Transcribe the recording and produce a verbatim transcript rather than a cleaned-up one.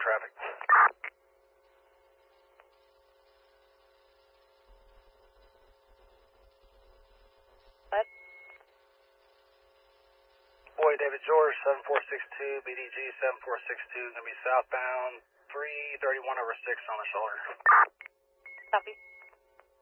traffic. What? Boy, David George, seven four six two, B D G seven four six two, going to be southbound, three thirty-one over six on the shoulder. Copy.